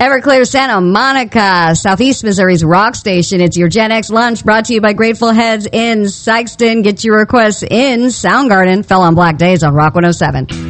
Everclear Santa Monica, Southeast Missouri's rock station. It's your Gen X lunch brought to you by Grateful Heads in Sykeston. Get your requests in Soundgarden. Fell on Black Days on Rock 107.